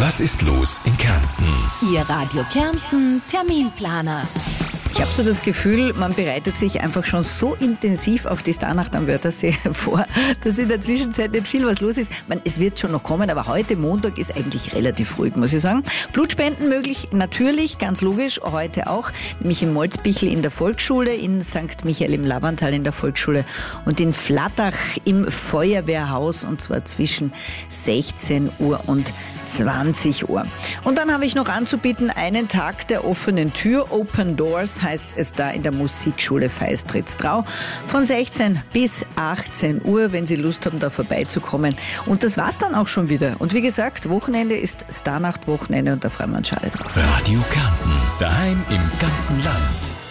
Was ist los in Kärnten? Ihr Radio Kärnten Terminplaner. Ich habe so das Gefühl, man bereitet sich einfach schon so intensiv auf die Starnacht am Wörthersee vor, dass in der Zwischenzeit nicht viel was los ist. Es wird schon noch kommen, aber heute Montag ist eigentlich relativ ruhig, muss ich sagen. Blutspenden möglich, natürlich, ganz logisch, heute auch. Nämlich in Molzbichel in der Volksschule, in St. Michael im Lavantal in der Volksschule und in Flattach im Feuerwehrhaus, und zwar zwischen 16 Uhr und 20 Uhr. Und dann habe ich noch anzubieten einen Tag der offenen Tür. Open Doors heißt es da in der Musikschule Feistritz-Trau. Von 16 bis 18 Uhr, wenn Sie Lust haben, da vorbeizukommen. Und das war's dann auch schon wieder. Und wie gesagt, Wochenende ist Starnacht-Wochenende und da freuen wir uns alle drauf. Radio Kärnten. Daheim im ganzen Land.